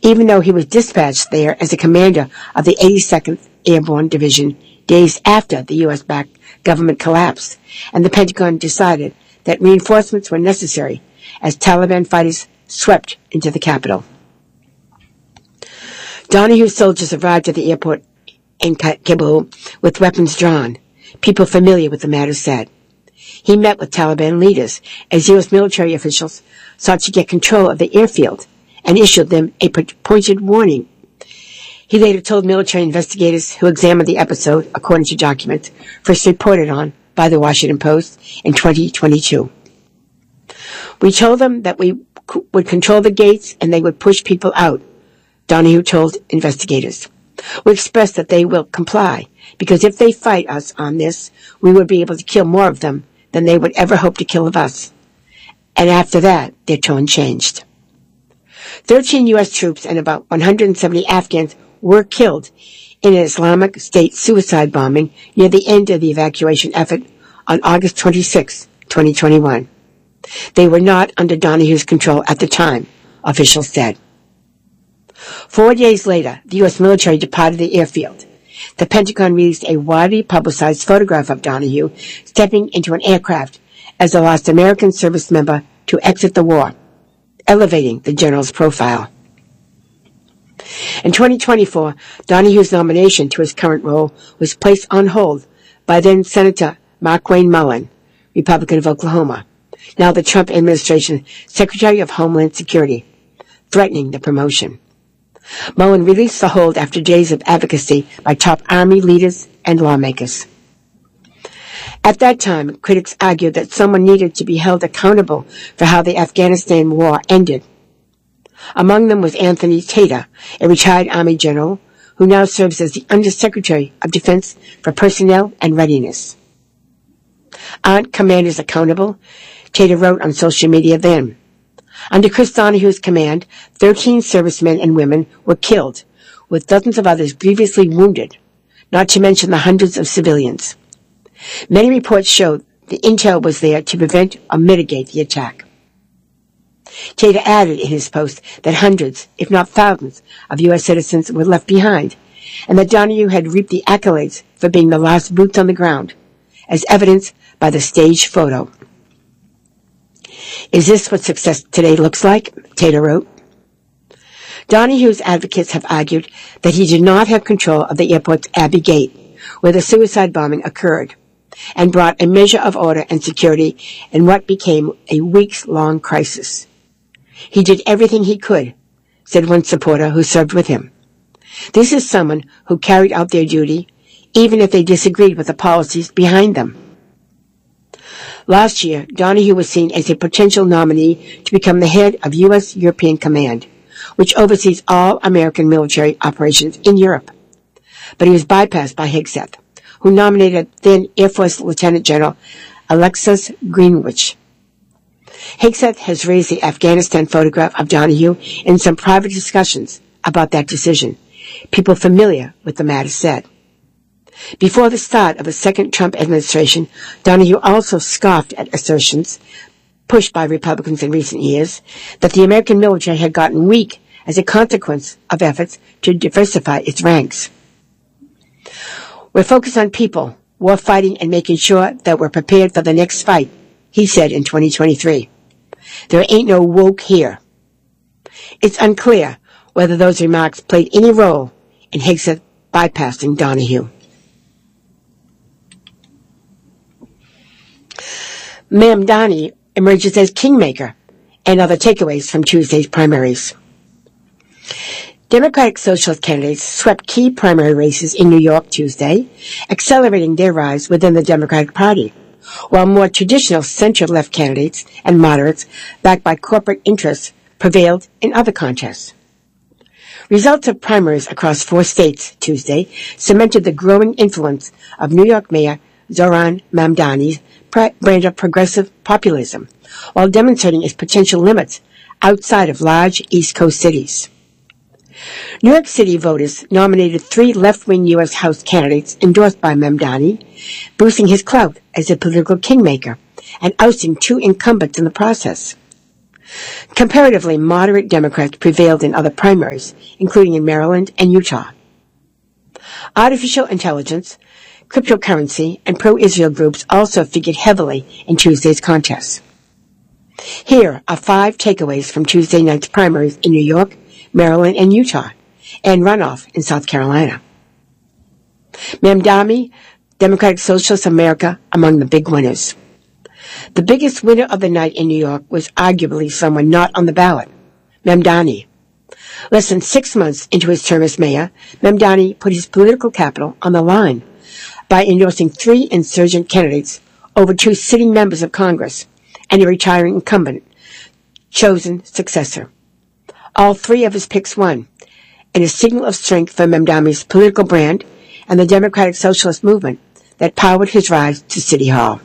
even though he was dispatched there as a commander of the 82nd Airborne Division days after the U.S.-backed government collapsed, and the Pentagon decided that reinforcements were necessary as Taliban fighters swept into the capital. Donahue's soldiers arrived at the airport in Kabul with weapons drawn. People familiar with the matter said. He met with Taliban leaders as U.S. military officials sought to get control of the airfield and issued them a pointed warning. He later told military investigators who examined the episode, according to documents first reported on by the Washington Post in 2022. We told them that we would control the gates and they would push people out, Donahue told investigators. We expressed that they will comply, because if they fight us on this, we would be able to kill more of them than they would ever hope to kill of us. And after that, their tone changed. 13 U.S. troops and about 170 Afghans were killed in an Islamic State suicide bombing near the end of the evacuation effort on August 26, 2021. They were not under Donahue's control at the time, officials said. 4 days later, the U.S. military departed the airfield. The Pentagon released a widely publicized photograph of Donahue stepping into an aircraft as the last American service member to exit the war, elevating the general's profile. In 2024, Donahue's nomination to his current role was placed on hold by then-Senator Markwayne Mullin, Republican of Oklahoma, now the Trump administration Secretary of Homeland Security, threatening the promotion. Mullin released the hold after days of advocacy by top Army leaders and lawmakers. At that time, critics argued that someone needed to be held accountable for how the Afghanistan war ended. Among them was Anthony Tater, a retired Army general who now serves as the Undersecretary of Defense for Personnel and Readiness. Aren't commanders accountable? Tater wrote on social media then. Under Chris Donahue's command, 13 servicemen and women were killed, with dozens of others grievously wounded, not to mention the hundreds of civilians. Many reports showed the intel was there to prevent or mitigate the attack. Tater added in his post that hundreds, if not thousands, of U.S. citizens were left behind, and that Donahue had reaped the accolades for being the last boots on the ground, as evidenced by the staged photo. Is this what success today looks like? Tater wrote. Donahue's advocates have argued that he did not have control of the airport's Abbey Gate, where the suicide bombing occurred, and brought a measure of order and security in what became a weeks-long crisis. He did everything he could, said one supporter who served with him. This is someone who carried out their duty, even if they disagreed with the policies behind them. Last year, Donahue was seen as a potential nominee to become the head of U.S. European Command, which oversees all American military operations in Europe. But he was bypassed by Hegseth, who nominated then Air Force Lieutenant General Alexis Greenwich. Hegseth has raised the Afghanistan photograph of Donahue in some private discussions about that decision. People familiar with the matter said. Before the start of the second Trump administration, Donahue also scoffed at assertions, pushed by Republicans in recent years, that the American military had gotten weak as a consequence of efforts to diversify its ranks. We're focused on people, war fighting, and making sure that we're prepared for the next fight, he said in 2023. There ain't no woke here. It's unclear whether those remarks played any role in Hegseth bypassing Donahue. Mamdani emerges as kingmaker, and other takeaways from Tuesday's primaries. Democratic Socialist candidates swept key primary races in New York Tuesday, accelerating their rise within the Democratic Party, while more traditional center-left candidates and moderates, backed by corporate interests, prevailed in other contests. Results of primaries across 4 states Tuesday cemented the growing influence of New York Mayor Zohran Mamdani's brand of progressive populism, while demonstrating its potential limits outside of large East Coast cities. New York City voters nominated 3 left-wing U.S. House candidates endorsed by Mamdani, boosting his clout as a political kingmaker and ousting 2 incumbents in the process. Comparatively moderate Democrats prevailed in other primaries, including in Maryland and Utah. Artificial intelligence, cryptocurrency, and pro-Israel groups also figured heavily in Tuesday's contest. Here are 5 takeaways from Tuesday night's primaries in New York, Maryland, and Utah, and runoff in South Carolina. Mamdani, Democratic Socialists of America, among the big winners. The biggest winner of the night in New York was arguably someone not on the ballot, Mamdani. Less than 6 months into his term as mayor, Mamdani put his political capital on the line by endorsing 3 insurgent candidates over 2 sitting members of Congress and a retiring incumbent, chosen successor. All 3 of his picks won, and a signal of strength for Mamdani's political brand and the Democratic Socialist movement that powered his rise to City Hall.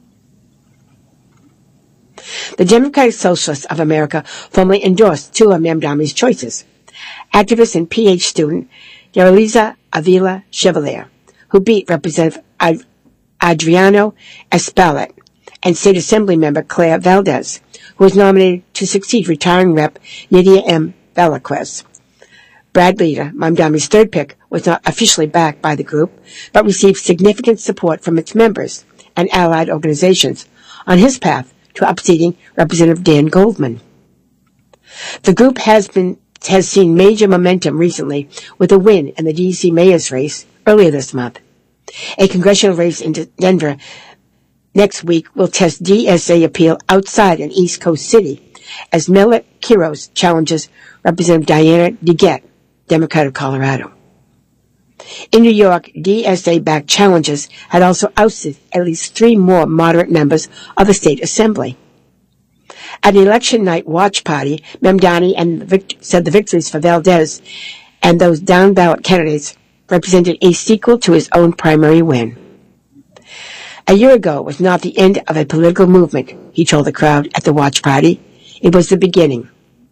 The Democratic Socialists of America formally endorsed 2 of Mamdani's choices, activist and PhD student Yareliza Avila Chevalier, who beat Representative Adriano Espaillat, and State Assembly member Claire Valdez, who was nominated to succeed retiring Rep. Nydia M. Velazquez. Brad Leder, Mamdani's 3rd pick, was not officially backed by the group, but received significant support from its members and allied organizations on his path to upseating Representative Dan Goldman. The group has seen major momentum recently with a win in the D.C. mayor's race earlier this month. A congressional race in Denver next week will test DSA appeal outside an East Coast city as Mela Quiros challenges Representative Diana DeGette, Democrat of Colorado. In New York, DSA-backed challenges had also ousted at least 3 more moderate members of the state assembly. At an election night watch party, Mamdani said the victories for Valdez and those down-ballot candidates represented a sequel to his own primary win. A year ago was not the end of a political movement, he told the crowd at the watch party. It was the beginning.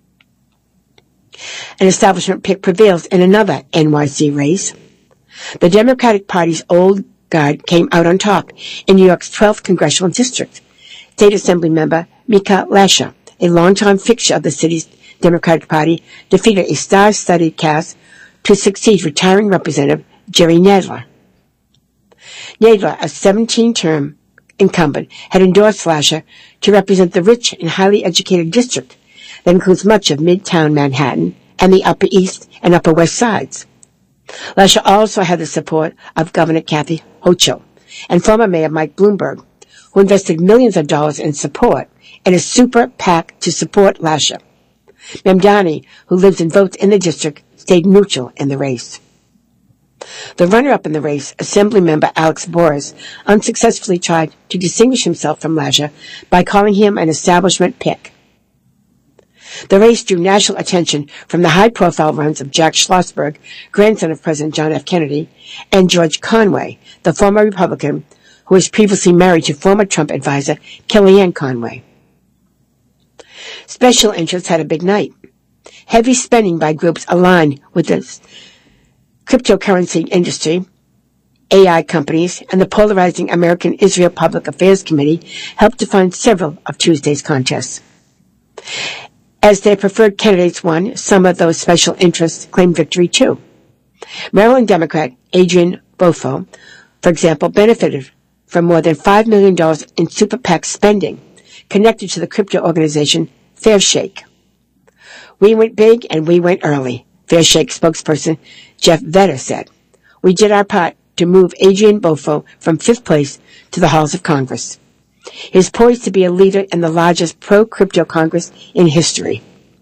An establishment pick prevails in another NYC race. The Democratic Party's old guard came out on top in New York's 12th congressional district. State Assembly member Mika Lasher, a longtime fixture of the city's Democratic Party, defeated a star-studded cast to succeed retiring Representative Jerry Nadler. Nadler, a 17-term incumbent, had endorsed Lasher to represent the rich and highly educated district that includes much of Midtown Manhattan and the Upper East and Upper West Sides. Lasher also had the support of Governor Kathy Hochul and former Mayor Mike Bloomberg, who invested millions of dollars in support in a super PAC to support Lasher. Mamdani, who lives and votes in the district, stayed neutral in the race. The runner-up in the race, Assemblymember Alex Boris, unsuccessfully tried to distinguish himself from Lasher by calling him an establishment pick. The race drew national attention from the high-profile runs of Jack Schlossberg, grandson of President John F. Kennedy, and George Conway, the former Republican who was previously married to former Trump advisor Kellyanne Conway. Special interests had a big night. Heavy spending by groups aligned with the cryptocurrency industry, AI companies, and the polarizing American Israel Public Affairs Committee helped to fund several of Tuesday's contests. As their preferred candidates won, some of those special interests claimed victory too. Maryland Democrat Adrian Bofo, for example, benefited from more than $5 million in super PAC spending connected to the crypto organization Fairshake. We went big and we went early, Fairshake spokesperson Jeff Vedder said. We did our part to move Adrian Bofo from 5th place to the halls of Congress. He is poised to be a leader in the largest pro-crypto Congress in history.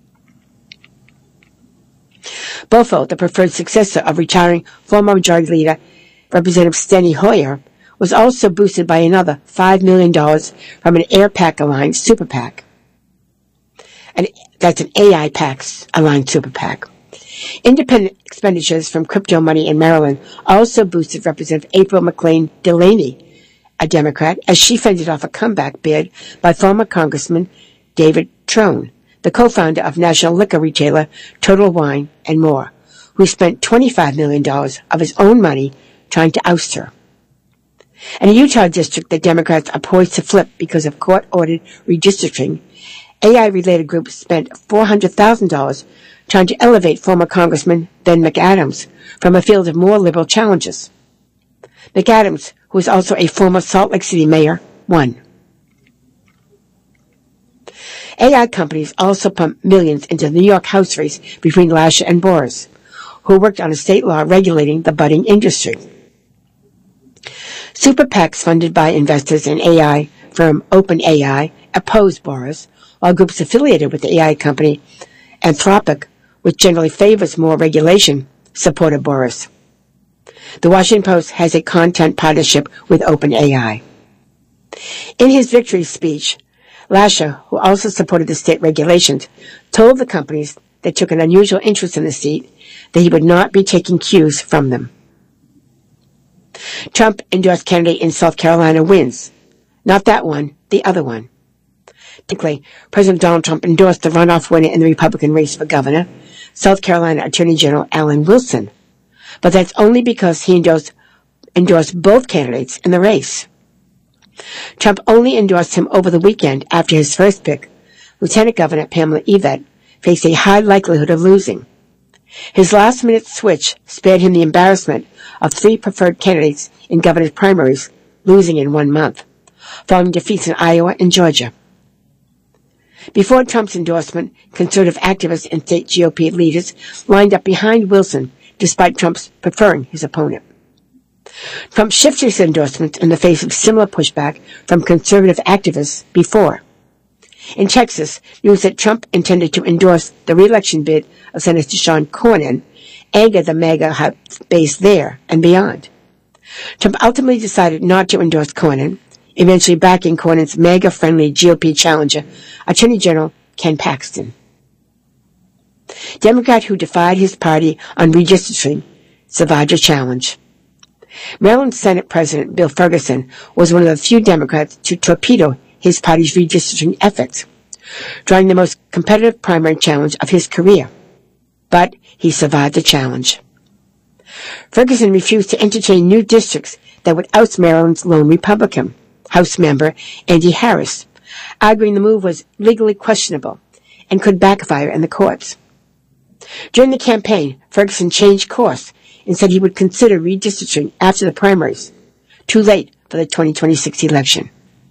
Bofo, the preferred successor of retiring former Majority Leader Representative Steny Hoyer, was also boosted by another $5 million from an AirPAC-aligned super PAC. And that's an AI PAC-aligned super PAC. Independent expenditures from crypto money in Maryland also boosted Representative April McLean Delaney, a Democrat, as she fended off a comeback bid by former Congressman David Trone, the co-founder of national liquor retailer Total Wine and More, who spent $25 million of his own money trying to oust her. In a Utah district that Democrats are poised to flip because of court-ordered redistricting, AI-related groups spent $400,000 trying to elevate former Congressman Ben McAdams from a field of more liberal challenges. McAdams, who is also a former Salt Lake City mayor, won. AI companies also pumped millions into the New York House race between Lasher and Boris, who worked on a state law regulating the budding industry. Super PACs funded by investors in AI firm OpenAI opposed Boris, while groups affiliated with the AI company Anthropic, which generally favors more regulation, supported Boris. The Washington Post has a content partnership with OpenAI. In his victory speech, Lasher, who also supported the state regulations, told the companies that took an unusual interest in the seat that he would not be taking cues from them. Trump endorsed candidate in South Carolina wins. Not that one, the other one. Technically, President Donald Trump endorsed the runoff winner in the Republican race for governor, South Carolina Attorney General Alan Wilson. But that's only because he endorsed both candidates in the race. Trump only endorsed him over the weekend after his first pick, Lieutenant Governor Pamela Yvette, faced a high likelihood of losing. His last-minute switch spared him the embarrassment of 3 preferred candidates in governor's primaries losing in 1 month, following defeats in Iowa and Georgia. Before Trump's endorsement, conservative activists and state GOP leaders lined up behind Wilson, despite Trump's preferring his opponent. Trump shifted his endorsement in the face of similar pushback from conservative activists before. In Texas, news that Trump intended to endorse the re-election bid of Senator Sean Cornyn angered the MAGA base there and beyond. Trump ultimately decided not to endorse Cornyn, eventually backing Cornyn's MAGA-friendly GOP challenger, Attorney General Ken Paxton. Democrat who defied his party on redistricting survived a challenge. Maryland Senate President Bill Ferguson was one of the few Democrats to torpedo his party's redistricting efforts, drawing the most competitive primary challenge of his career. But he survived the challenge. Ferguson refused to entertain new districts that would oust Maryland's lone Republican, House member Andy Harris, arguing the move was legally questionable and could backfire in the courts. During the campaign, Ferguson changed course and said he would consider redistricting after the primaries, too late for the 2026 election.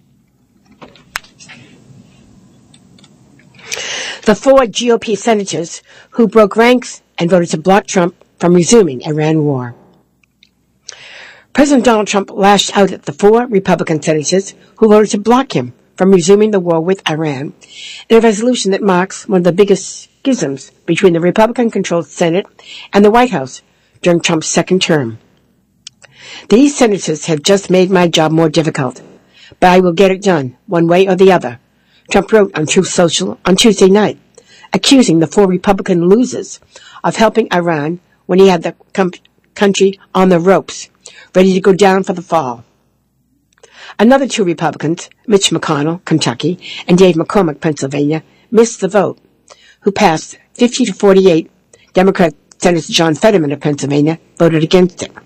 The 4 GOP senators who broke ranks and voted to block Trump from resuming Iran war. President Donald Trump lashed out at the 4 Republican senators who voted to block him from resuming the war with Iran in a resolution that marks one of the biggest schisms between the Republican-controlled Senate and the White House during Trump's second term. These senators have just made my job more difficult, but I will get it done, one way or the other, Trump wrote on Truth Social on Tuesday night, accusing the 4 Republican losers of helping Iran when he had the country on the ropes, ready to go down for the fall. Another 2 Republicans, Mitch McConnell, Kentucky, and Dave McCormick, Pennsylvania, missed the vote, who passed 50 to 48. Democrat Senator John Fetterman of Pennsylvania voted against it.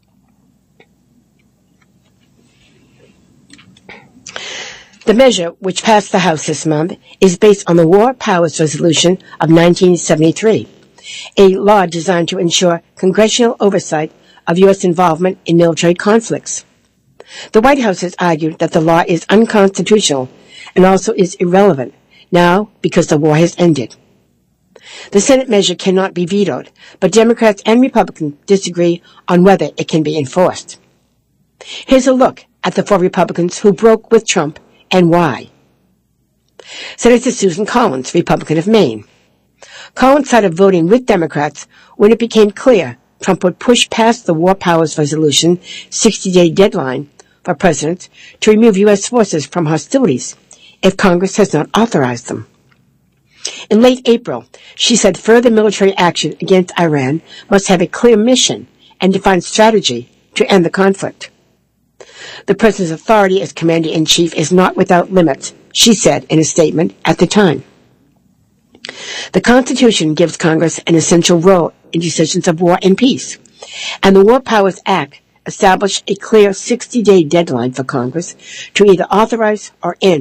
The measure, which passed the House this month, is based on the War Powers Resolution of 1973, a law designed to ensure congressional oversight of U.S. involvement in military conflicts. The White House has argued that the law is unconstitutional and also is irrelevant now because the war has ended. The Senate measure cannot be vetoed, but Democrats and Republicans disagree on whether it can be enforced. Here's a look at the 4 Republicans who broke with Trump and why. Senator Susan Collins, Republican of Maine. Collins started voting with Democrats when it became clear Trump would push past the War Powers Resolution 60-day deadline for presidents to remove U.S. forces from hostilities if Congress has not authorized them. In late April, she said further military action against Iran must have a clear mission and defined strategy to end the conflict. The president's authority as commander-in-chief is not without limits, she said in a statement at the time. The Constitution gives Congress an essential role in decisions of war and peace, and the War Powers Act established a clear 60-day deadline for Congress to either authorize or end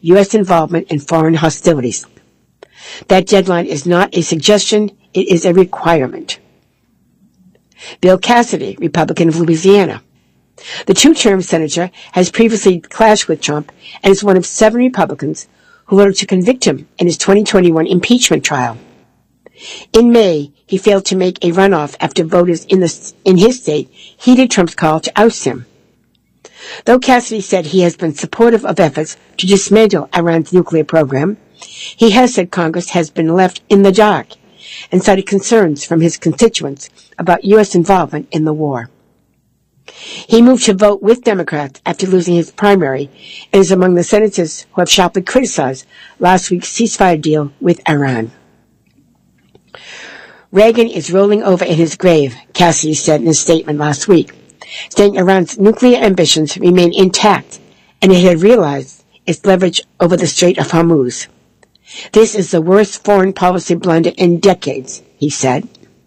U.S. involvement in foreign hostilities. That deadline is not a suggestion, it is a requirement. Bill Cassidy, Republican of Louisiana. The two-term senator has previously clashed with Trump and is one of 7 Republicans who voted to convict him in his 2021 impeachment trial. In May, he failed to make a runoff after voters in his state heeded Trump's call to oust him. Though Cassidy said he has been supportive of efforts to dismantle Iran's nuclear program, he has said Congress has been left in the dark and cited concerns from his constituents about U.S. involvement in the war. He moved to vote with Democrats after losing his primary and is among the senators who have sharply criticized last week's ceasefire deal with Iran. Reagan is rolling over in his grave, Cassidy said in a statement last week, saying Iran's nuclear ambitions remain intact and it had realized its leverage over the Strait of Hormuz. This is the worst foreign policy blunder in decades, he said.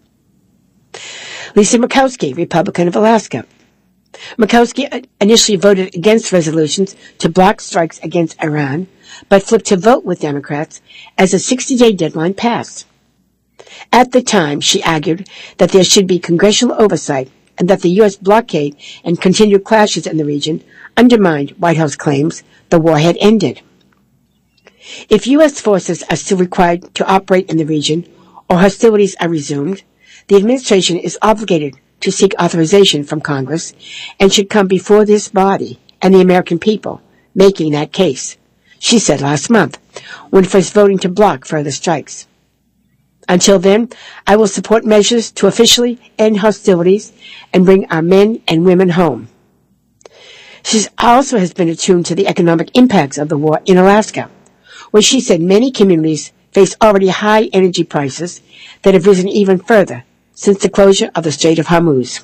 Lisa Murkowski, Republican of Alaska. Murkowski initially voted against resolutions to block strikes against Iran, but flipped to vote with Democrats as a 60-day deadline passed. At the time, she argued that there should be congressional oversight and that the U.S. blockade and continued clashes in the region undermined White House claims the war had ended. If U.S. forces are still required to operate in the region or hostilities are resumed, the administration is obligated to seek authorization from Congress and should come before this body and the American people making that case, she said last month, when first voting to block further strikes. Until then, I will support measures to officially end hostilities and bring our men and women home. She also has been attuned to the economic impacts of the war in Alaska, where she said many communities face already high energy prices that have risen even further since the closure of the Strait of Hormuz.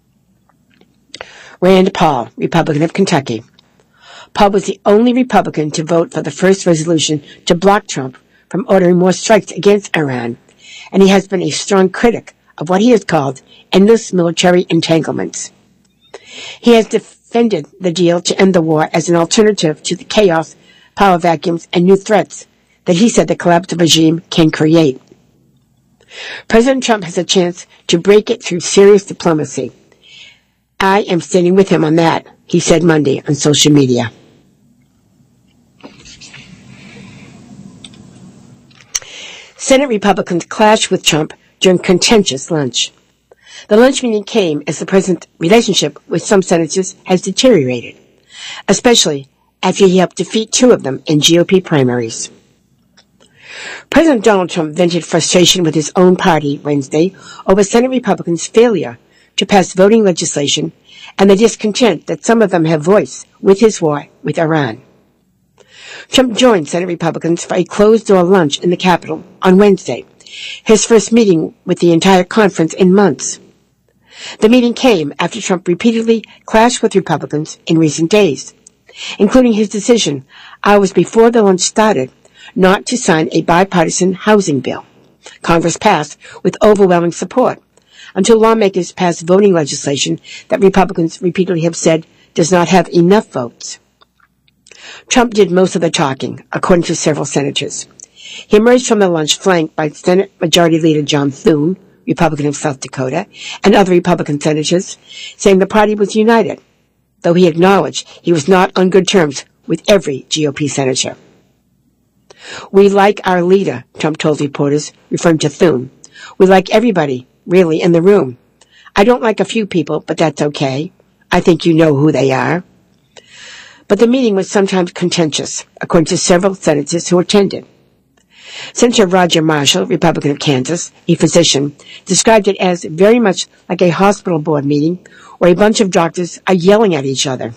Rand Paul, Republican of Kentucky. Paul was the only Republican to vote for the first resolution to block Trump from ordering more strikes against Iran, and he has been a strong critic of what he has called endless military entanglements. He has defended the deal to end the war as an alternative to the chaos, power vacuums, and new threats that he said the collapsed regime can create. President Trump has a chance to break it through serious diplomacy. I am standing with him on that, he said Monday on social media. Senate Republicans clashed with Trump during contentious lunch. The lunch meeting came as the president's relationship with some senators has deteriorated, especially after he helped defeat 2 of them in GOP primaries. President Donald Trump vented frustration with his own party Wednesday over Senate Republicans' failure to pass voting legislation and the discontent that some of them have voiced with his war with Iran. Trump joined Senate Republicans for a closed-door lunch in the Capitol on Wednesday, his first meeting with the entire conference in months. The meeting came after Trump repeatedly clashed with Republicans in recent days, including his decision hours before the lunch started not to sign a bipartisan housing bill Congress passed with overwhelming support until lawmakers passed voting legislation that Republicans repeatedly have said does not have enough votes. Trump did most of the talking, according to several senators. He emerged from the lunch flanked by Senate Majority Leader John Thune, Republican of South Dakota, and other Republican senators, saying the party was united, though he acknowledged he was not on good terms with every GOP senator. We like our leader, Trump told reporters, referring to Thune. We like everybody, really, in the room. I don't like a few people, but that's okay. I think you know who they are. But the meeting was sometimes contentious, according to several senators who attended. Senator Roger Marshall, Republican of Kansas, a physician, described it as very much like a hospital board meeting where a bunch of doctors are yelling at each other.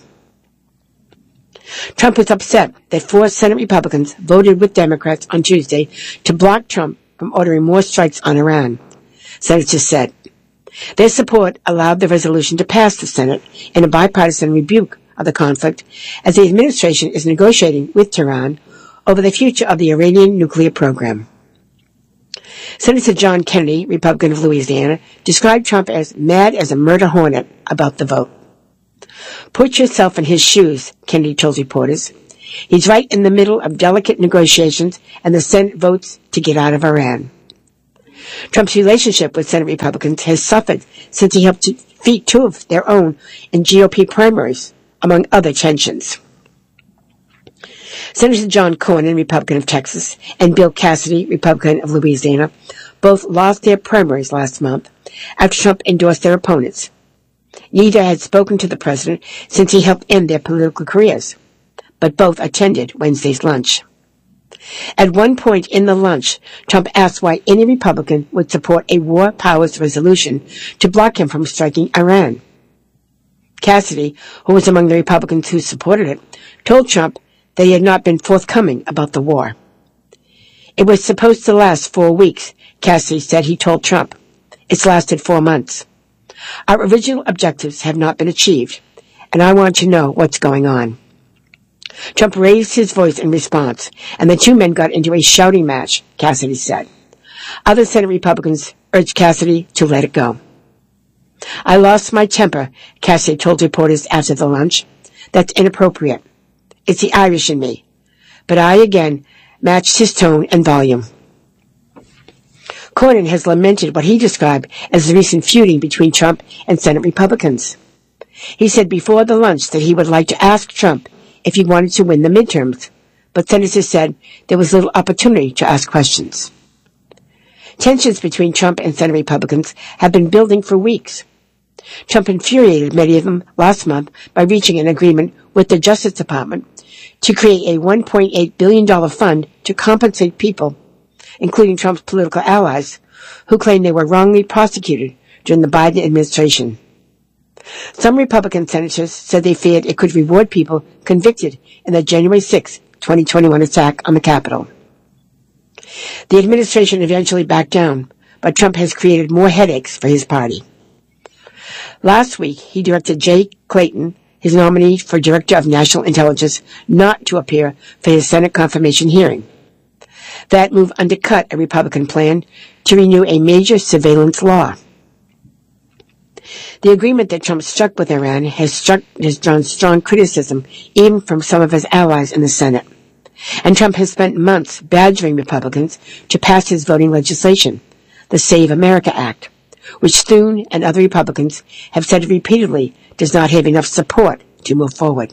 Trump was upset that 4 Senate Republicans voted with Democrats on Tuesday to block Trump from ordering more strikes on Iran, senators said. Their support allowed the resolution to pass the Senate in a bipartisan rebuke of the conflict as the administration is negotiating with Tehran over the future of the Iranian nuclear program. Senator John Kennedy, Republican of Louisiana, described Trump as mad as a murder hornet about the vote. Put yourself in his shoes, Kennedy told reporters. He's right in the middle of delicate negotiations, and the Senate votes to get out of Iran. Trump's relationship with Senate Republicans has suffered since he helped defeat two of their own in GOP primaries, among other tensions. Senator John Cornyn, Republican of Texas, and Bill Cassidy, Republican of Louisiana, both lost their primaries last month after Trump endorsed their opponents. Neither had spoken to the president since he helped end their political careers, but both attended Wednesday's lunch. At one point in the lunch, Trump asked why any Republican would support a war powers resolution to block him from striking Iran. Cassidy, who was among the Republicans who supported it, told Trump that he had not been forthcoming about the war. It was supposed to last 4 weeks, Cassidy said he told Trump. It's lasted 4 months. Our original objectives have not been achieved, and I want to know what's going on. Trump raised his voice in response, and the two men got into a shouting match, Cassidy said. Other Senate Republicans urged Cassidy to let it go. I lost my temper, Cassidy told reporters after the lunch. That's inappropriate. It's the Irish in me. But I, again, matched his tone and volume. Cornyn has lamented what he described as the recent feuding between Trump and Senate Republicans. He said before the lunch that he would like to ask Trump if he wanted to win the midterms, but senators said there was little opportunity to ask questions. Tensions between Trump and Senate Republicans have been building for weeks. Trump infuriated many of them last month by reaching an agreement with the Justice Department to create a $1.8 billion fund to compensate people, including Trump's political allies, who claimed they were wrongly prosecuted during the Biden administration. Some Republican senators said they feared it could reward people convicted in the January 6, 2021 attack on the Capitol. The administration eventually backed down, but Trump has created more headaches for his party. Last week, he directed Jay Clayton, his nominee for Director of National Intelligence, not to appear for his Senate confirmation hearing. That move undercut a Republican plan to renew a major surveillance law. The agreement that Trump struck with Iran has drawn strong criticism even from some of his allies in the Senate. And Trump has spent months badgering Republicans to pass his voting legislation, the Save America Act, which Thune and other Republicans have said repeatedly does not have enough support to move forward.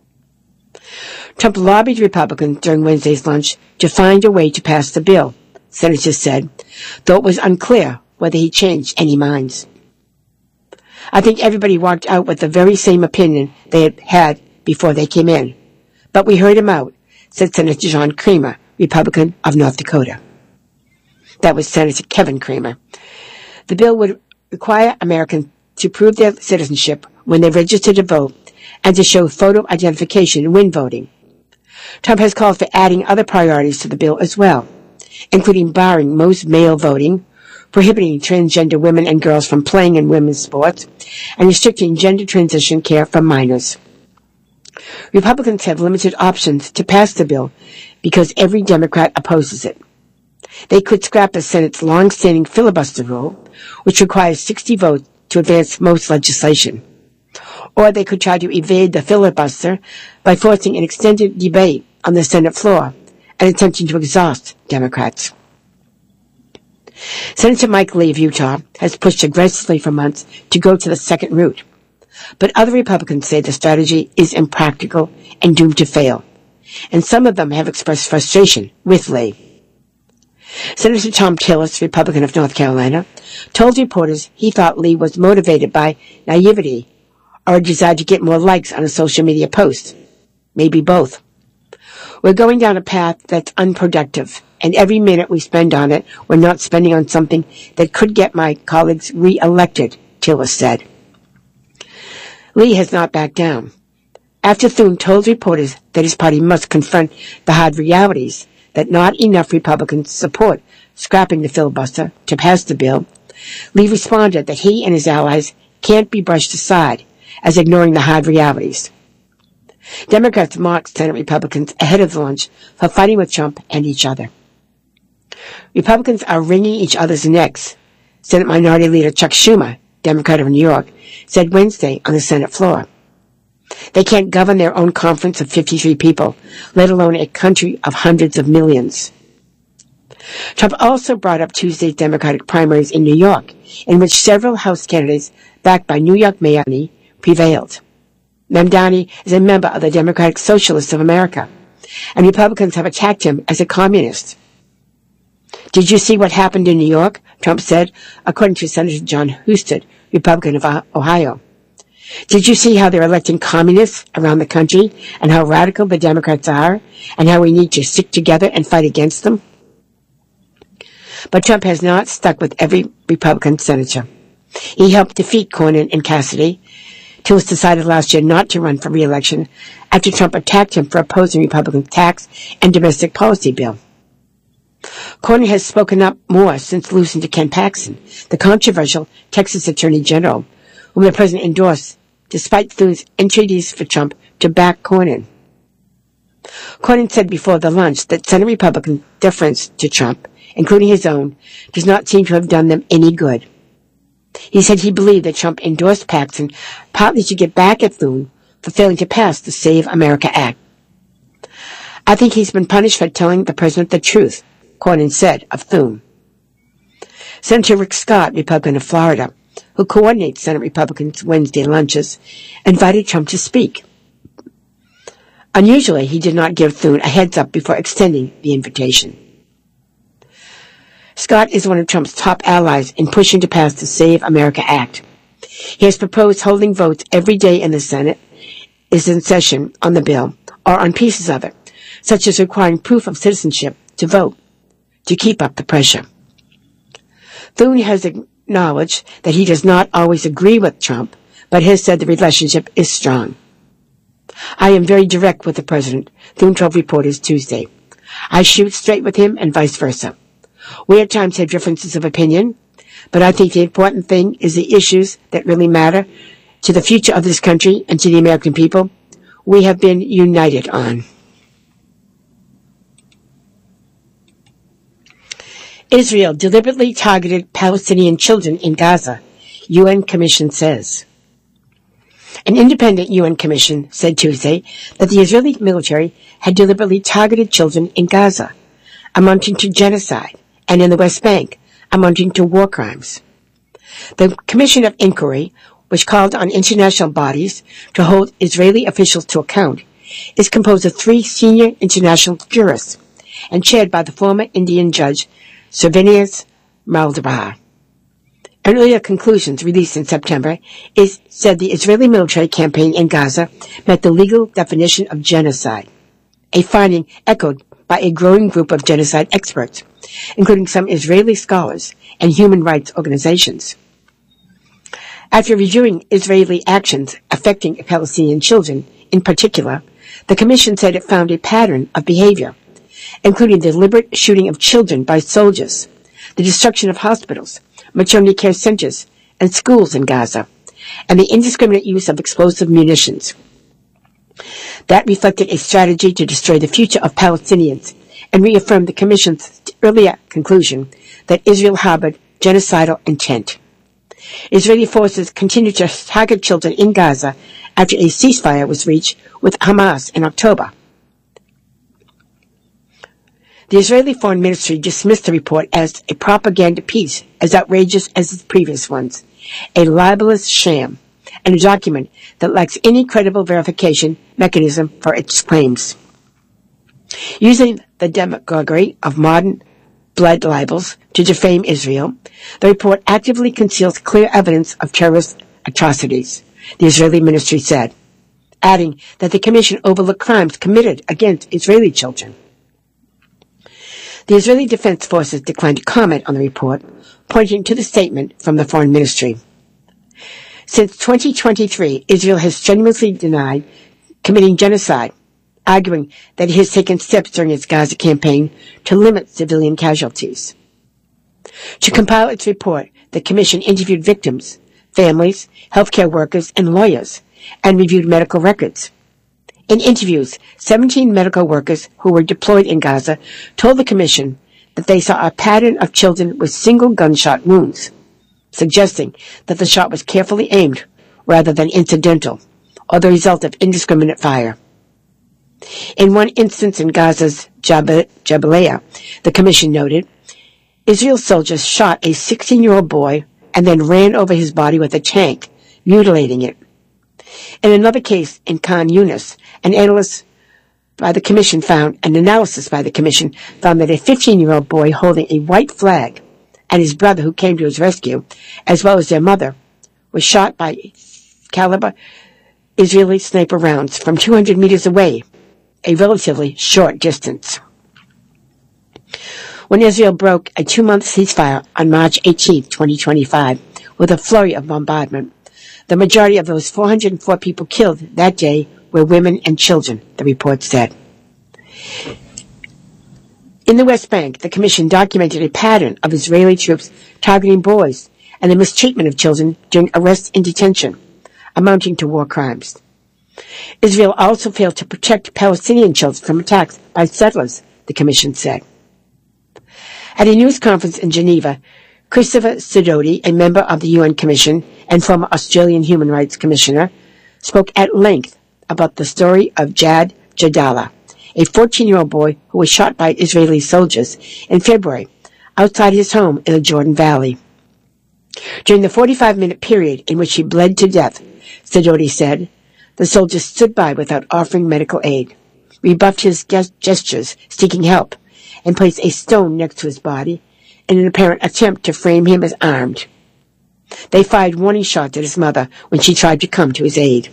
Trump lobbied Republicans during Wednesday's lunch to find a way to pass the bill, senators said, though it was unclear whether he changed any minds. I think everybody walked out with the very same opinion they had had before they came in. But we heard him out, said Senator John Cramer, Republican of North Dakota. That was Senator Kevin Cramer. The bill would require Americans to prove their citizenship when they register to vote and to show photo identification when voting. Trump has called for adding other priorities to the bill as well, including barring most mail voting, prohibiting transgender women and girls from playing in women's sports, and restricting gender transition care for minors. Republicans have limited options to pass the bill because every Democrat opposes it. They could scrap the Senate's long-standing filibuster rule, which requires 60 votes to advance most legislation. Or they could try to evade the filibuster by forcing an extended debate on the Senate floor and attempting to exhaust Democrats. Senator Mike Lee of Utah has pushed aggressively for months to go to the second route. But other Republicans say the strategy is impractical and doomed to fail. And some of them have expressed frustration with Lee. Senator Tom Tillis, Republican of North Carolina, told reporters he thought Lee was motivated by naivety or a desire to get more likes on a social media post. Maybe both. We're going down a path that's unproductive, and every minute we spend on it, we're not spending on something that could get my colleagues re-elected, Tillis said. Lee has not backed down. After Thune told reporters that his party must confront the hard realities that not enough Republicans support scrapping the filibuster to pass the bill, Lee responded that he and his allies can't be brushed aside as ignoring the hard realities. Democrats mocked Senate Republicans ahead of the lunch for fighting with Trump and each other. Republicans are wringing each other's necks, Senate Minority Leader Chuck Schumer, Democrat of New York, said Wednesday on the Senate floor. They can't govern their own conference of 53 people, let alone a country of hundreds of millions. Trump also brought up Tuesday's Democratic primaries in New York, in which several House candidates backed by New York Mayor Mamdani prevailed. Mamdani is a member of the Democratic Socialists of America, and Republicans have attacked him as a communist. Did you see what happened in New York? Trump said, according to Senator John Husted, Republican of Ohio. Did you see how they're electing communists around the country and how radical the Democrats are and how we need to stick together and fight against them? But Trump has not stuck with every Republican senator. He helped defeat Cornyn and Cassidy. Tillis decided last year not to run for re-election after Trump attacked him for opposing Republican tax and domestic policy bill. Cornyn has spoken up more since losing to Ken Paxton, the controversial Texas Attorney General, whom the president endorsed despite Thune's entreaties for Trump to back Cornyn. Cornyn said before the lunch that Senate Republican deference to Trump, including his own, does not seem to have done them any good. He said he believed that Trump endorsed Paxton partly to get back at Thune for failing to pass the Save America Act. I think he's been punished for telling the president the truth, Cornyn said of Thune. Senator Rick Scott, Republican of Florida, who coordinates Senate Republicans' Wednesday lunches, invited Trump to speak. Unusually, he did not give Thune a heads-up before extending the invitation. Scott is one of Trump's top allies in pushing to pass the Save America Act. He has proposed holding votes every day in the Senate is in session on the bill or on pieces of it, such as requiring proof of citizenship to vote, to keep up the pressure. Thune has acknowledged that he does not always agree with Trump, but has said the relationship is strong. I am very direct with the president, Thune told reporters Tuesday. I shoot straight with him and vice versa. We at times have differences of opinion, but I think the important thing is the issues that really matter to the future of this country and to the American people we have been united on. Israel deliberately targeted Palestinian children in Gaza, UN Commission says. An independent UN Commission said Tuesday that the Israeli military had deliberately targeted children in Gaza, amounting to genocide, and in the West Bank, amounting to war crimes. The Commission of Inquiry, which called on international bodies to hold Israeli officials to account, is composed of 3 senior international jurists and chaired by the former Indian judge Servinius Maldabha. Earlier conclusions released in September said the Israeli military campaign in Gaza met the legal definition of genocide, a finding echoed by a growing group of genocide experts, including some Israeli scholars and human rights organizations. After reviewing Israeli actions affecting Palestinian children in particular, the Commission said it found a pattern of behavior, including the deliberate shooting of children by soldiers, the destruction of hospitals, maternity care centers, and schools in Gaza, and the indiscriminate use of explosive munitions. That reflected a strategy to destroy the future of Palestinians and reaffirmed the Commission's earlier conclusion that Israel harbored genocidal intent. Israeli forces continued to target children in Gaza after a ceasefire was reached with Hamas in October. The Israeli Foreign Ministry dismissed the report as a propaganda piece as outrageous as its previous ones, a libelous sham, and a document that lacks any credible verification mechanism for its claims. Using the demagoguery of modern blood libels to defame Israel, the report actively conceals clear evidence of terrorist atrocities, the Israeli ministry said, adding that the Commission overlooked crimes committed against Israeli children. The Israeli Defense Forces declined to comment on the report, pointing to the statement from the Foreign Ministry. Since 2023, Israel has strenuously denied committing genocide, arguing that it has taken steps during its Gaza campaign to limit civilian casualties. To compile its report, the Commission interviewed victims, families, healthcare workers, and lawyers, and reviewed medical records. In interviews, 17 medical workers who were deployed in Gaza told the Commission that they saw a pattern of children with single gunshot wounds, suggesting that the shot was carefully aimed rather than incidental, or the result of indiscriminate fire. In one instance in Gaza's Jabalia, the commission noted, Israel soldiers shot a 16-year-old boy and then ran over his body with a tank, mutilating it. In another case in Khan Yunis, an analysis by the commission found that a 15-year-old boy holding a white flag and his brother who came to his rescue, as well as their mother, was shot by caliber Israeli sniper rounds from 200 meters away, a relatively short distance. When Israel broke a 2-month ceasefire on March 18, 2025, with a flurry of bombardment, the majority of those 404 people killed that day were women and children, the report said. In the West Bank, the commission documented a pattern of Israeli troops targeting boys and the mistreatment of children during arrest and detention, amounting to war crimes. Israel also failed to protect Palestinian children from attacks by settlers, the commission said. At a news conference in Geneva, Christopher Sidoti, a member of the UN Commission and former Australian Human Rights Commissioner, spoke at length about the story of Jad Jadala, a 14-year-old boy who was shot by Israeli soldiers in February outside his home in the Jordan Valley. During the 45-minute period in which he bled to death, Sidoti said, the soldiers stood by without offering medical aid, rebuffed his gestures seeking help, and placed a stone next to his body in an apparent attempt to frame him as armed. They fired warning shots at his mother when she tried to come to his aid.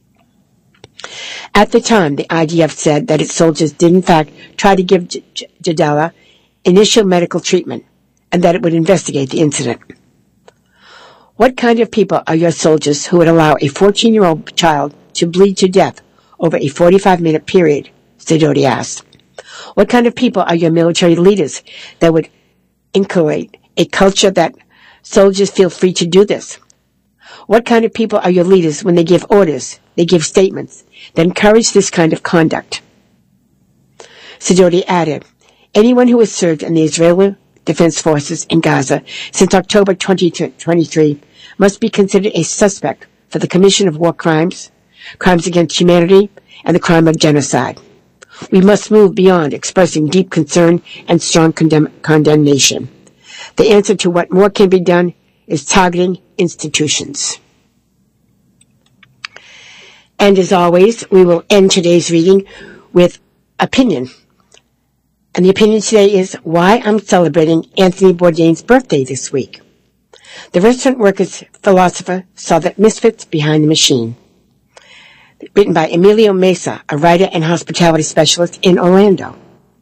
At the time, the IDF said that its soldiers did in fact try to give Jadala initial medical treatment and that it would investigate the incident. What kind of people are your soldiers who would allow a 14-year-old child to bleed to death over a 45-minute period? Sidoti asked. What kind of people are your military leaders that would inculcate a culture that soldiers feel free to do this? What kind of people are your leaders when they give orders, they give statements, that encourage this kind of conduct? Sidoti added, anyone who has served in the Israeli Defense Forces in Gaza since October 2023 must be considered a suspect for the commission of war crimes, crimes against humanity, and the crime of genocide. We must move beyond expressing deep concern and strong condemnation. The answer to what more can be done is targeting institutions. And as always, we will end today's reading with opinion. And the opinion today is why I'm celebrating Anthony Bourdain's birthday this week. The restaurant workers philosopher saw the misfits behind the machine. Written by Emilio Mesa, a writer and hospitality specialist in Orlando.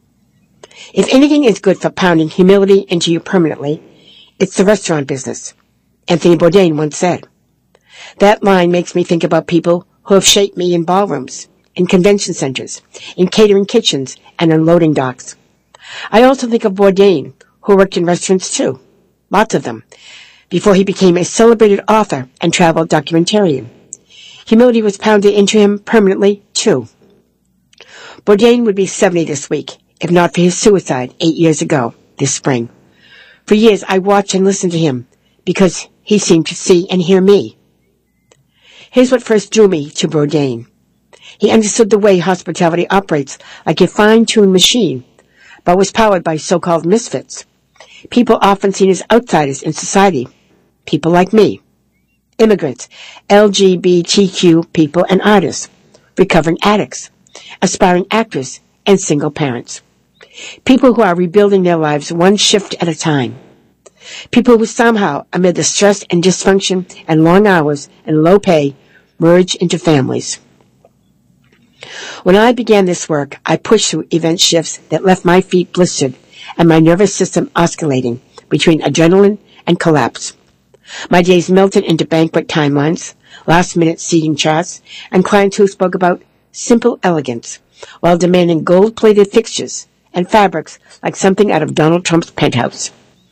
If anything is good for pounding humility into you permanently, it's the restaurant business, Anthony Bourdain once said. That line makes me think about people who have shaped me in ballrooms, in convention centers, in catering kitchens, and on loading docks. I also think of Bourdain, who worked in restaurants too, lots of them, before he became a celebrated author and travel documentarian. Humility was pounded into him permanently, too. Bourdain would be 70 this week, if not for his suicide 8 years ago, this spring. For years, I watched and listened to him, because he seemed to see and hear me. Here's what first drew me to Bourdain. He understood the way hospitality operates like a fine-tuned machine, but was powered by so-called misfits. People often seen as outsiders in society. People like me. Immigrants, LGBTQ people and artists, recovering addicts, aspiring actors, and single parents. People who are rebuilding their lives one shift at a time. People who somehow, amid the stress and dysfunction and long hours and low pay, merge into families. When I began this work, I pushed through event shifts that left my feet blistered and my nervous system oscillating between adrenaline and collapse. My days melted into banquet timelines, last-minute seating charts, and clients who spoke about simple elegance while demanding gold-plated fixtures and fabrics like something out of Donald Trump's penthouse.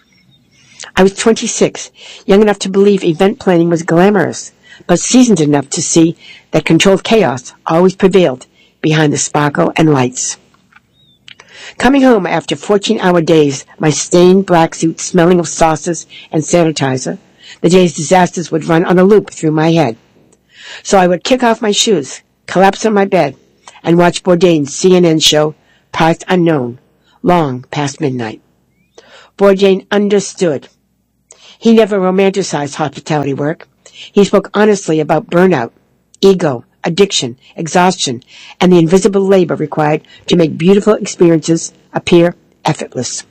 I was 26, young enough to believe event planning was glamorous, but seasoned enough to see that controlled chaos always prevailed behind the sparkle and lights. Coming home after 14-hour days, my stained black suit smelling of sauces and sanitizer, the day's disasters would run on a loop through my head. So I would kick off my shoes, collapse on my bed, and watch Bourdain's CNN show, Parts Unknown, long past midnight. Bourdain understood. He never romanticized hospitality work. He spoke honestly about burnout, ego, addiction, exhaustion, and the invisible labor required to make beautiful experiences appear effortless.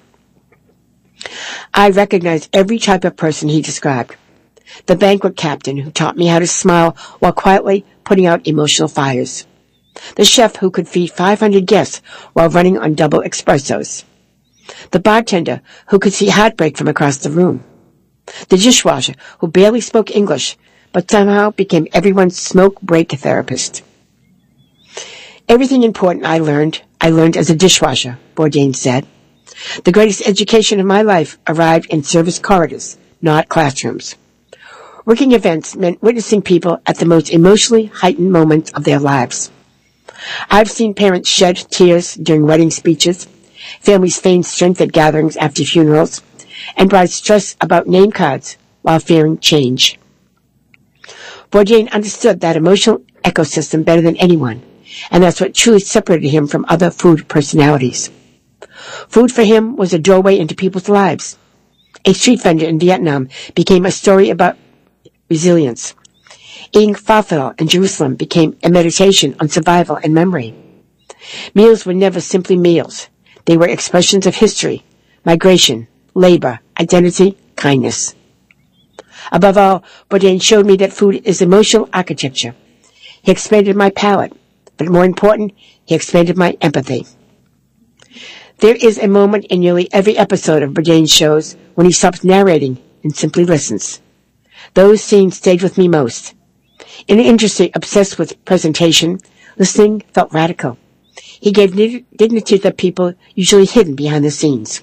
I recognized every type of person he described. The banquet captain who taught me how to smile while quietly putting out emotional fires. The chef who could feed 500 guests while running on double espressos. The bartender who could see heartbreak from across the room. The dishwasher who barely spoke English but somehow became everyone's smoke break therapist. Everything important I learned as a dishwasher, Bourdain said. The greatest education of my life arrived in service corridors, not classrooms. Working events meant witnessing people at the most emotionally heightened moments of their lives. I've seen parents shed tears during wedding speeches, families feign strength at gatherings after funerals, and brides stress about name cards while fearing change. Bourdain understood that emotional ecosystem better than anyone, and that's what truly separated him from other food personalities. Food for him was a doorway into people's lives. A street vendor in Vietnam became a story about resilience. Eating falafel in Jerusalem became a meditation on survival and memory. Meals were never simply meals. They were expressions of history, migration, labor, identity, kindness. Above all, Bourdain showed me that food is emotional architecture. He expanded my palate, but more important, he expanded my empathy. There is a moment in nearly every episode of Bourdain's shows when he stops narrating and simply listens. Those scenes stayed with me most. In an industry obsessed with presentation, listening felt radical. He gave dignity to people usually hidden behind the scenes.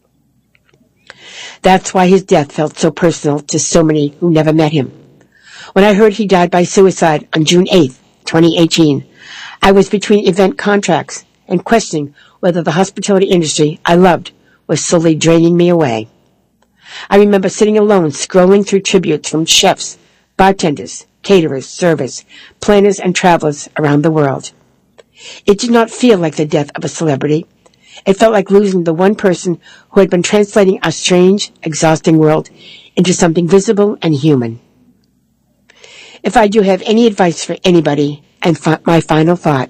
That's why his death felt so personal to so many who never met him. When I heard he died by suicide on June 8, 2018, I was between event contracts and questioning whether the hospitality industry I loved was slowly draining me away. I remember sitting alone scrolling through tributes from chefs, bartenders, caterers, servers, planners, and travelers around the world. It did not feel like the death of a celebrity. It felt like losing the one person who had been translating our strange, exhausting world into something visible and human. If I do have any advice for anybody, and my final thought,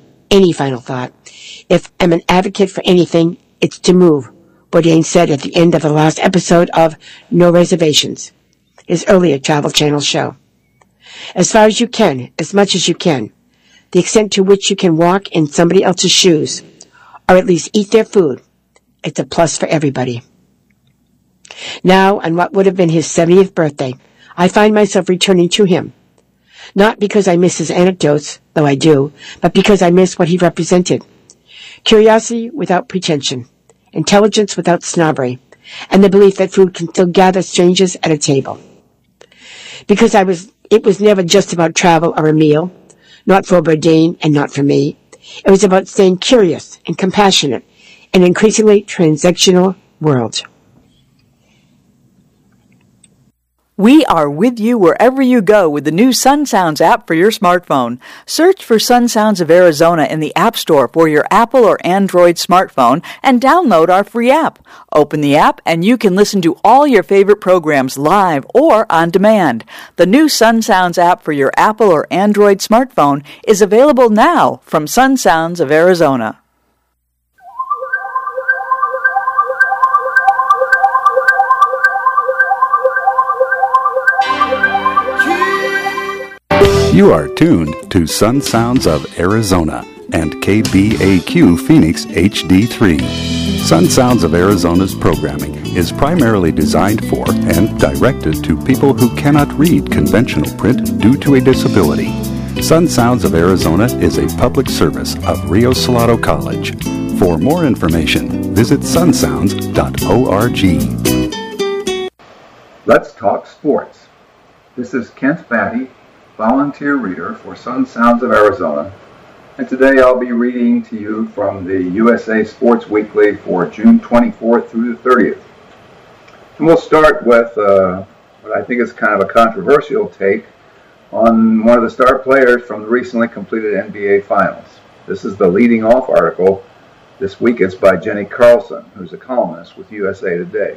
if I'm an advocate for anything, it's to move, Bourdain said at the end of the last episode of No Reservations, his earlier Travel Channel show. As far as you can, as much as you can, the extent to which you can walk in somebody else's shoes, or at least eat their food, it's a plus for everybody. Now, on what would have been his 70th birthday, I find myself returning to him. Not because I miss his anecdotes, though I do, but because I miss what he represented. Curiosity without pretension, intelligence without snobbery, and the belief that food can still gather strangers at a table. Because it was never just about travel or a meal, not for Bourdain and not for me. It was about staying curious and compassionate in an increasingly transactional world. We are with you wherever you go with the new Sun Sounds app for your smartphone. Search for Sun Sounds of Arizona in the App Store for your Apple or Android smartphone and download our free app. Open the app and you can listen to all your favorite programs live or on demand. The new Sun Sounds app for your Apple or Android smartphone is available now from Sun Sounds of Arizona. You are tuned to Sun Sounds of Arizona and KBAQ Phoenix HD3. Sun Sounds of Arizona's programming is primarily designed for and directed to people who cannot read conventional print due to a disability. Sun Sounds of Arizona is a public service of Rio Salado College. For more information, visit sunsounds.org. Let's talk sports. This is Kent Batty, volunteer reader for Sun Sounds of Arizona, and today I'll be reading to you from the USA Sports Weekly for June 24th through the 30th. And we'll start with what I think is kind of a controversial take on one of the star players from the recently completed NBA Finals. This is the leading off article. This week it's by Jenny Carlson, who's a columnist with USA Today.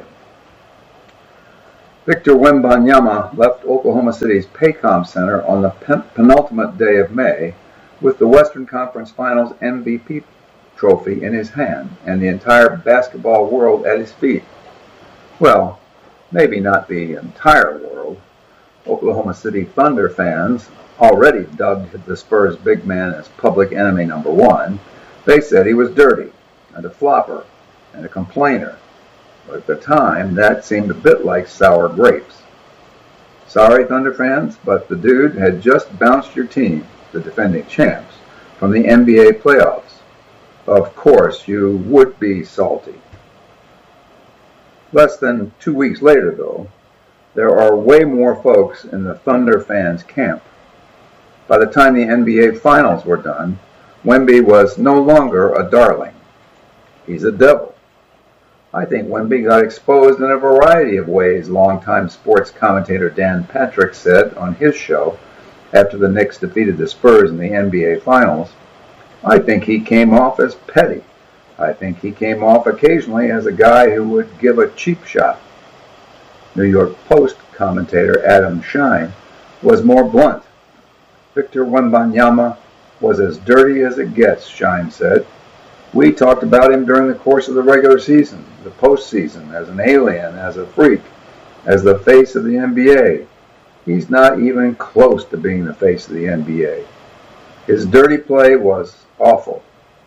Victor Wembanyama left Oklahoma City's Paycom Center on the penultimate day of May with the Western Conference Finals MVP trophy in his hand and the entire basketball world at his feet. Well, maybe not the entire world. Oklahoma City Thunder fans already dubbed the Spurs big man as public enemy number one. They said he was dirty and a flopper and a complainer. But at the time, that seemed a bit like sour grapes. Sorry, Thunder fans, but the dude had just bounced your team, the defending champs, from the NBA playoffs. Of course, you would be salty. Less than 2 weeks later, though, there are way more folks in the Thunder fans' camp. By the time the NBA Finals were done, Wemby was no longer a darling. He's a devil. I think Wemby got exposed in a variety of ways, longtime sports commentator Dan Patrick said on his show after the Knicks defeated the Spurs in the NBA Finals. I think he came off as petty. I think he came off occasionally as a guy who would give a cheap shot. New York Post commentator Adam Shine was more blunt. Victor Wembanyama was as dirty as it gets, Shine said. We talked about him during the course of the regular season, the postseason, as an alien, as a freak, as the face of the NBA. He's not even close to being the face of the NBA. His dirty play was awful.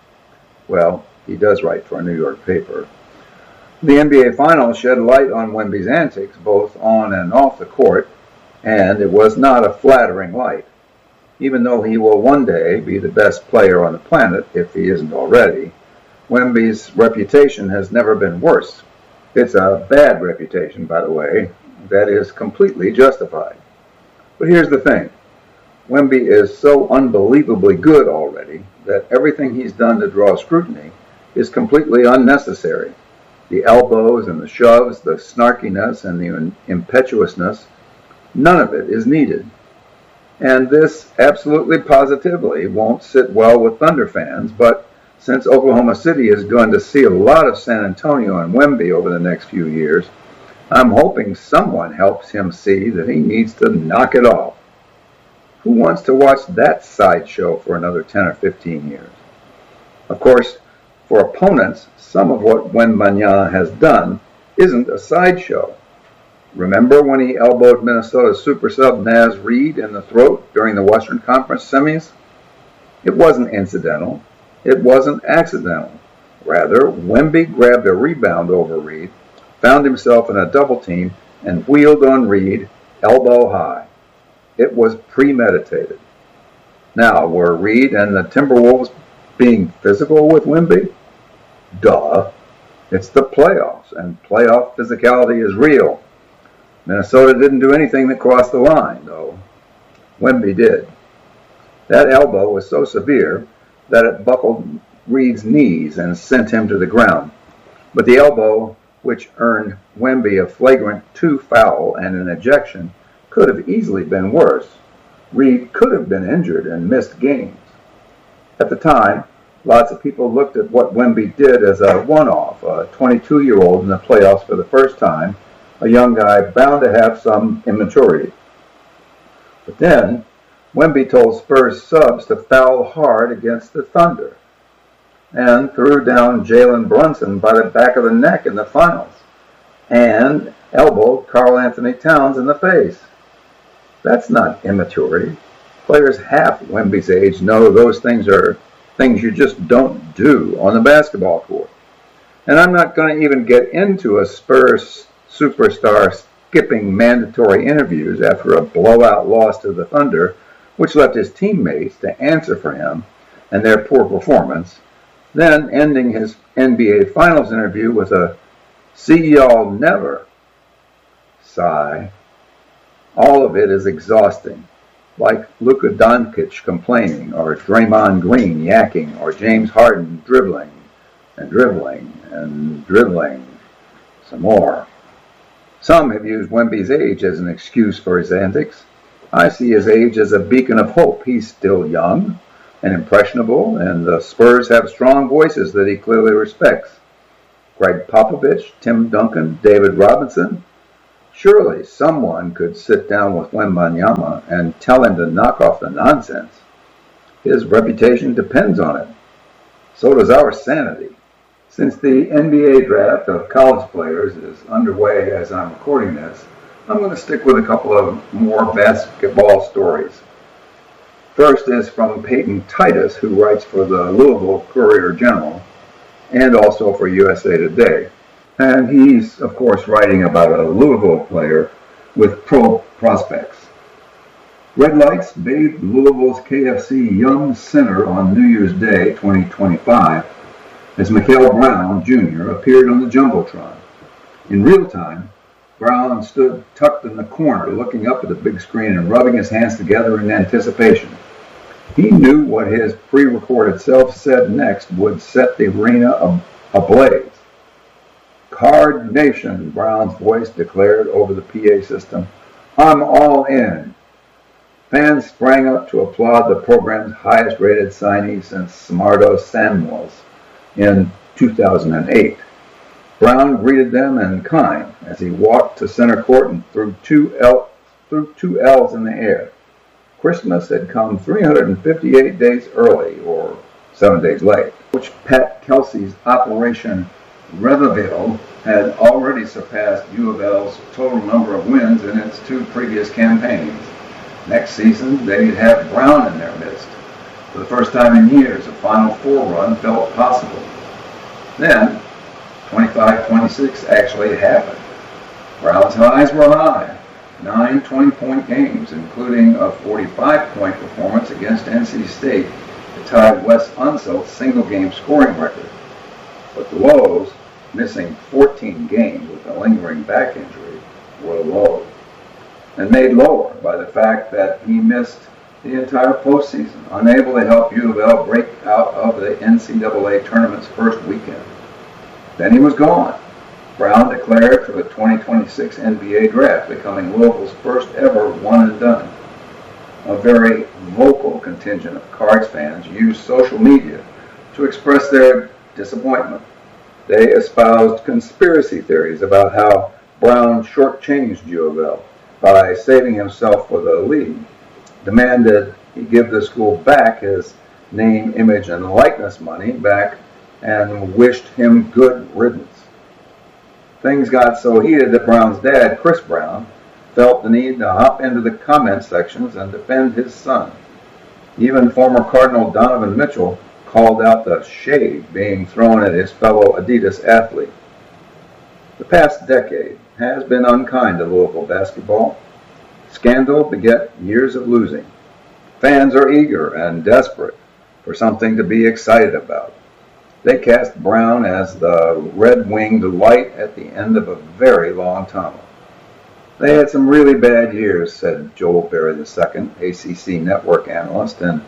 Well, he does write for a New York paper. The NBA Finals shed light on Wemby's antics, both on and off the court, and it was not a flattering light. Even though he will one day be the best player on the planet, if he isn't already, Wemby's reputation has never been worse. It's a bad reputation, by the way, that is completely justified. But here's the thing. Wemby is so unbelievably good already that everything he's done to draw scrutiny is completely unnecessary. The elbows and the shoves, the snarkiness and the impetuousness, none of it is needed. And this absolutely positively won't sit well with Thunder fans, but since Oklahoma City is going to see a lot of San Antonio and Wemby over the next few years, I'm hoping someone helps him see that he needs to knock it off. Who wants to watch that sideshow for another 10 or 15 years? Of course, for opponents, some of what Wembanyama has done isn't a sideshow. Remember when he elbowed Minnesota super sub Naz Reid in the throat during the Western Conference semis? It wasn't incidental. It wasn't accidental. Rather, Wemby grabbed a rebound over Reid, found himself in a double team, and wheeled on Reid, elbow high. It was premeditated. Now, were Reid and the Timberwolves being physical with Wemby? Duh. It's the playoffs, and playoff physicality is real. Minnesota didn't do anything that crossed the line, though. Wemby did. That elbow was so severe that it buckled Reid's knees and sent him to the ground. But the elbow, which earned Wemby a flagrant 2 foul and an ejection, could have easily been worse. Reid could have been injured and missed games. At the time, lots of people looked at what Wemby did as a one-off, a 22-year-old in the playoffs for the first time, a young guy bound to have some immaturity. But then, Wemby told Spurs subs to foul hard against the Thunder and threw down Jalen Brunson by the back of the neck in the finals and elbowed Karl Anthony Towns in the face. That's not immaturity. Players half Wemby's age know those things are things you just don't do on the basketball court. And I'm not going to even get into a Spurs superstar skipping mandatory interviews after a blowout loss to the Thunder, which left his teammates to answer for him and their poor performance, then ending his NBA Finals interview with a "see y'all never" sigh. All of it is exhausting, like Luka Doncic complaining, or Draymond Green yakking, or James Harden dribbling and dribbling and dribbling some more. Some have used Wemby's age as an excuse for his antics. I see his age as a beacon of hope. He's still young and impressionable, and the Spurs have strong voices that he clearly respects. Greg Popovich, Tim Duncan, David Robinson. Surely someone could sit down with Wembanyama and tell him to knock off the nonsense. His reputation depends on it. So does our sanity. Since the NBA draft of college players is underway as I'm recording this, I'm going to stick with a couple of more basketball stories. First is from Peyton Titus, who writes for the Louisville Courier-Journal and also for USA Today. And he's, of course, writing about a Louisville player with pro prospects. Red lights bathed Louisville's KFC Yum Center on New Year's Day 2025 as Mikael Brown, Jr. appeared on the Jumbotron. In real time, Brown stood tucked in the corner looking up at the big screen and rubbing his hands together in anticipation. He knew what his pre-recorded self said next would set the arena ablaze. Card Nation, Brown's voice declared over the PA system. I'm all in. Fans sprang up to applaud the program's highest-rated signee since Samardo Samuels in 2008. Brown greeted them in kind as he walked to center court and threw two L's in the air. Christmas had come 358 days early, or 7 days late, which Pat Kelsey's Operation Revival had already surpassed U of L's total number of wins in its two previous campaigns. Next season, they'd have Brown in their midst. For the first time in years, a Final Four run felt possible. Then, 25-26 actually happened. Brown's highs were high. 9 20-point games, including a 45-point performance against NC State that tied Wes Unselt's single-game scoring record. But the lows, missing 14 games with a lingering back injury, were low, and made lower by the fact that he missed the entire postseason, unable to help U of L break out of the NCAA tournament's first weekend. Then he was gone. Brown declared for the 2026 NBA draft, becoming Louisville's first ever one and done. A very vocal contingent of Cards fans used social media to express their disappointment. They espoused conspiracy theories about how Brown shortchanged U of L by saving himself for the league, demanded he give the school back his name, image, and likeness money back, and wished him good riddance. Things got so heated that Brown's dad, Chris Brown, felt the need to hop into the comment sections and defend his son. Even former Cardinal Donovan Mitchell called out the shade being thrown at his fellow Adidas athlete. The past decade has been unkind to Louisville basketball. Scandal beget years of losing. Fans are eager and desperate for something to be excited about. They cast Brown as the red-winged light at the end of a very long tunnel. They had some really bad years, said Joel Berry II, ACC network analyst and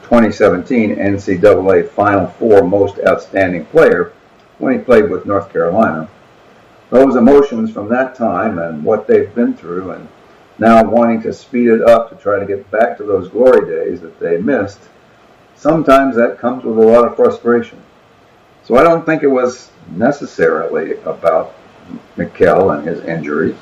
2017 NCAA Final Four most outstanding player when he played with North Carolina. Those emotions from that time and what they've been through, and now wanting to speed it up to try to get back to those glory days that they missed, sometimes that comes with a lot of frustration. So I don't think it was necessarily about Mikael and his injuries.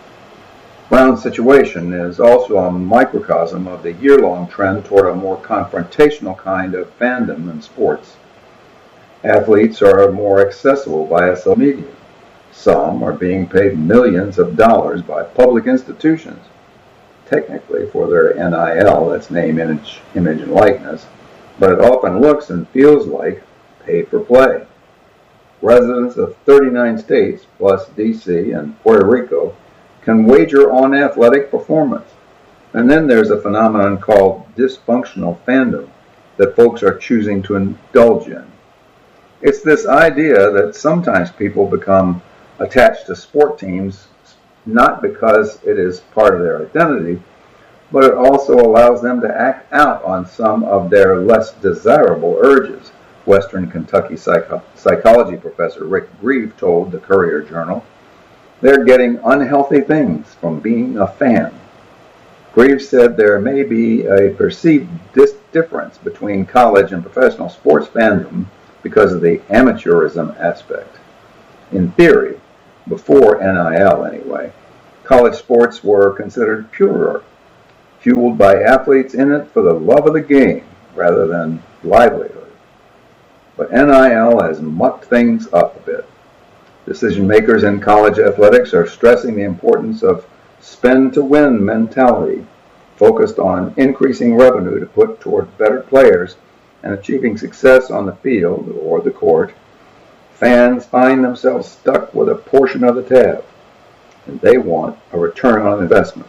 Brown's situation is also a microcosm of the year-long trend toward a more confrontational kind of fandom in sports. Athletes are more accessible via social media. Some are being paid millions of dollars by public institutions, technically for their NIL, that's name, image, and likeness, but it often looks and feels like pay for play. Residents of 39 states, plus D.C. and Puerto Rico, can wager on athletic performance. And then there's a phenomenon called dysfunctional fandom that folks are choosing to indulge in. It's this idea that sometimes people become attached to sport teams not because it is part of their identity, but it also allows them to act out on some of their less desirable urges. Western Kentucky psychology professor Rick Grieve told the Courier-Journal, they're getting unhealthy things from being a fan. Greaves said there may be a perceived difference between college and professional sports fandom because of the amateurism aspect. In theory, before NIL anyway, college sports were considered purer, fueled by athletes in it for the love of the game rather than livelihood. But NIL has mucked things up a bit. Decision makers in college athletics are stressing the importance of spend-to-win mentality, focused on increasing revenue to put toward better players and achieving success on the field or the court. Fans find themselves stuck with a portion of the tab, and they want a return on investment.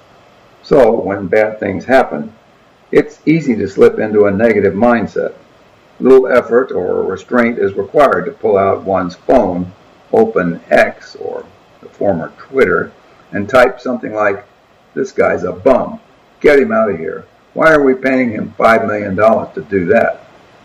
So, when bad things happen, it's easy to slip into a negative mindset. Little effort or restraint is required to pull out one's phone, open X or the former Twitter, and type something like, "This guy's a bum. Get him out of here. Why are we paying him $5 million to do that?"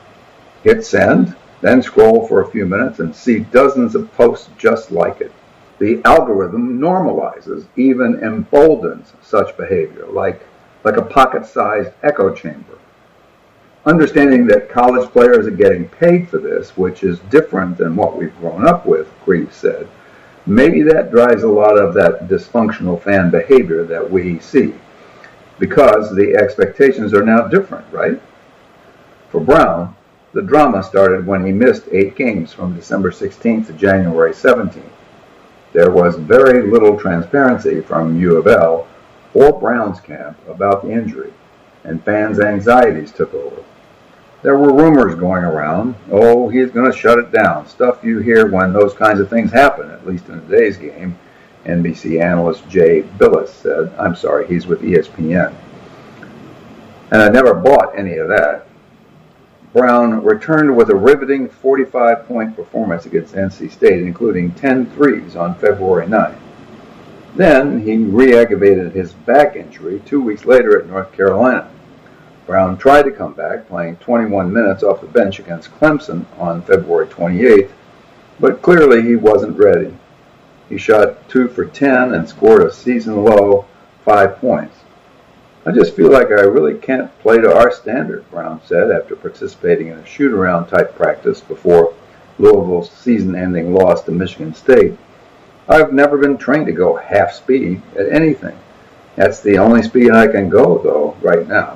Hit send, then scroll for a few minutes and see dozens of posts just like it. The algorithm normalizes, even emboldens such behavior, like a pocket-sized echo chamber. Understanding that college players are getting paid for this, which is different than what we've grown up with, Greaves said, maybe that drives a lot of that dysfunctional fan behavior that we see, because the expectations are now different, right? For Brown, the drama started when he missed 8 games from December 16th to January 17th. There was very little transparency from U of L or Brown's camp about the injury, and fans' anxieties took over. There were rumors going around, "Oh, he's going to shut it down," stuff you hear when those kinds of things happen, at least in today's game, NBC analyst Jay Bilas said. I'm sorry, he's with ESPN. And I never bought any of that. Brown returned with a riveting 45-point performance against NC State, including 10 threes on February 9th. Then he re-aggravated his back injury 2 weeks later at North Carolina. Brown tried to come back, playing 21 minutes off the bench against Clemson on February 28th, but clearly he wasn't ready. He shot 2 for 10 and scored a season-low 5 points. "I just feel like I really can't play to our standard," Brown said after participating in a shoot-around type practice before Louisville's season-ending loss to Michigan State. "I've never been trained to go half speed at anything. That's the only speed I can go, though, right now."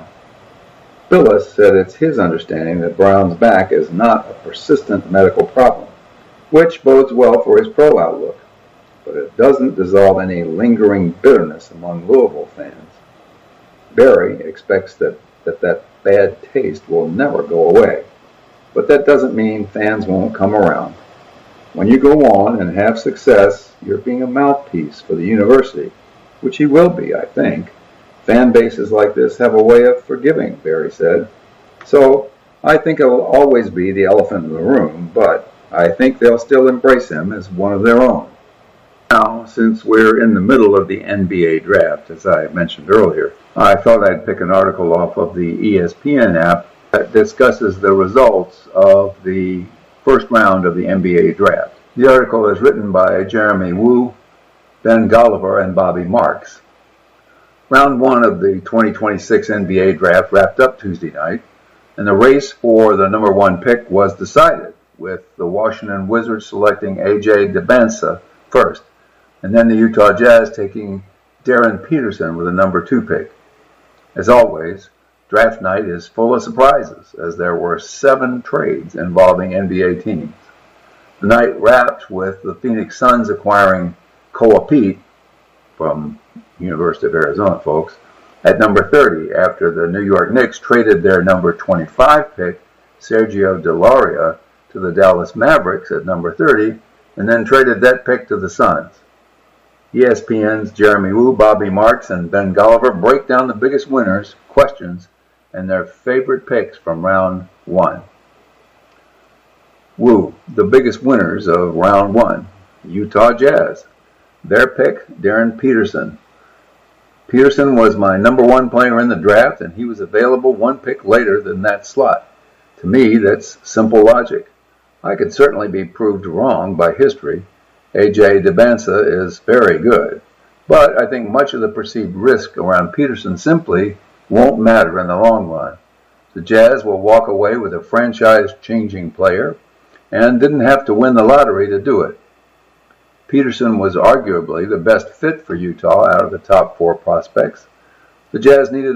Bilas said it's his understanding that Brown's back is not a persistent medical problem, which bodes well for his pro outlook, but it doesn't dissolve any lingering bitterness among Louisville fans. Barry expects that bad taste will never go away, but that doesn't mean fans won't come around. When you go on and have success, you're being a mouthpiece for the university, which he will be, I think. Fan bases like this have a way of forgiving, Barry said. So I think it will always be the elephant in the room, but I think they'll still embrace him as one of their own. Now, since we're in the middle of the NBA draft, as I mentioned earlier, I thought I'd pick an article off of the ESPN app that discusses the results of the first round of the NBA draft. The article is written by Jeremy Woo, Ben Golliver, and Bobby Marks. Round 1 of the 2026 NBA draft wrapped up Tuesday night, and the race for the number 1 pick was decided, with the Washington Wizards selecting A.J. Dembele first, and then the Utah Jazz taking Darren Peterson with the number 2 pick. As always, draft night is full of surprises, as there were 7 trades involving NBA teams. The night wrapped with the Phoenix Suns acquiring Koa Pete, from University of Arizona, folks, at number 30 after the New York Knicks traded their number 25 pick, Sergio Delaria, to the Dallas Mavericks at number 30, and then traded that pick to the Suns. ESPN's Jeremy Woo, Bobby Marks, and Ben Golliver break down the biggest winners, questions, and their favorite picks from round 1. Woo, the biggest winners of round 1, Utah Jazz. Their pick, Darren Peterson. Peterson was my number 1 player in the draft, and he was available 1 pick later than that slot. To me, that's simple logic. I could certainly be proved wrong by history. A.J. Dembele is very good. But I think much of the perceived risk around Peterson simply won't matter in the long run. The Jazz will walk away with a franchise-changing player and didn't have to win the lottery to do it. Peterson was arguably the best fit for Utah out of the top 4 prospects. The Jazz needed